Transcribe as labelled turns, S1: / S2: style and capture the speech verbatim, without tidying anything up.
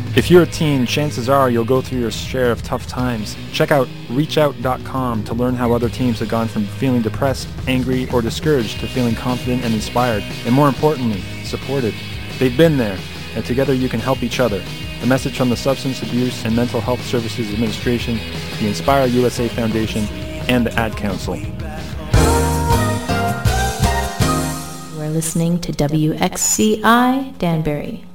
S1: If you're a teen, chances are you'll go through your share of tough times. Check out reach out dot com to learn how other teens have gone from feeling depressed, angry, or discouraged to feeling confident and inspired, and more importantly, supported. They've been there, and together you can help each other. A message from the Substance Abuse and Mental Health Services Administration, the Inspire U S A Foundation, and the Ad Council.
S2: You are listening to W X C I Danbury.